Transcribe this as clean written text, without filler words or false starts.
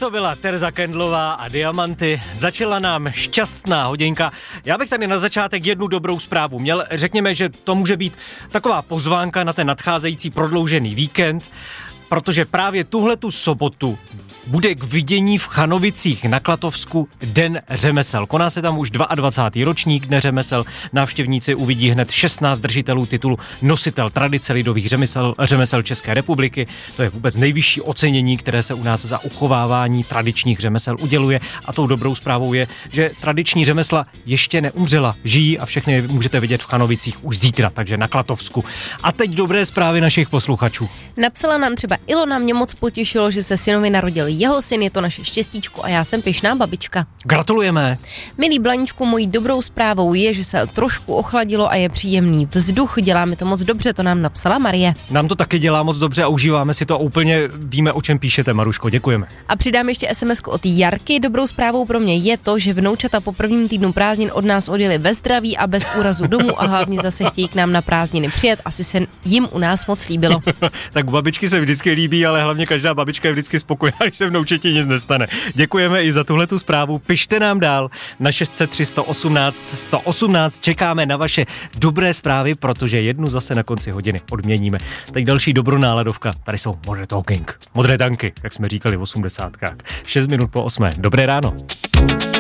to byla Tereza Kendlová a Diamanty. Začala nám šťastná hodinka. Já bych tady na začátek jednu dobrou zprávu měl. Řekněme, že to může být taková pozvánka na ten nadcházející prodloužený víkend, protože právě tuhletu sobotu bude k vidění v Chanovicích na Klatovsku Den řemesel. Koná se tam už 22. ročník Dne řemesel. Návštěvníci uvidí hned 16 držitelů titulu Nositel tradice lidových řemesel České republiky. To je vůbec nejvyšší ocenění, které se u nás za uchovávání tradičních řemesel uděluje. A tou dobrou zprávou je, že tradiční řemesla ještě neumřela. Žijí a všechny můžete vidět v Chanovicích už zítra, takže na Klatovsku. A teď dobré zprávy našich posluchačů. Napsala nám třeba Ilona, mě moc potěšilo, že se synovi narodil jeho syn, je to naše štěstíčko a já jsem pyšná babička. Gratulujeme. Milý Blaníčku, mojí dobrou zprávou je, že se trošku ochladilo a je příjemný vzduch, dělá mi to moc dobře, to nám napsala Marie. Nám to taky dělá moc dobře a užíváme si to a úplně víme, o čem píšete, Maruško, děkujeme. A přidám ještě SMS-ku od Jarky. Dobrou zprávou pro mě je to, že vnoučata po prvním týdnu prázdnin od nás odjeli ve zdraví a bez úrazu domů a hlavně zase chtějí k nám na prázdniny přijet. Asi se jim u nás moc líbilo. Tak babičky se vždycky líbí, ale hlavně každá babička je vždycky spokojená, když se vnoučeti nic nestane. Děkujeme i za tuhletu zprávu. Pište nám dál na 603 118 118. Čekáme na vaše dobré zprávy, protože jednu zase na konci hodiny odměníme. Tak další dobronáladovka. Tady jsou Modern Talking. Modré tanky, jak jsme říkali v 80kách. 6 minut po 8. Dobré ráno.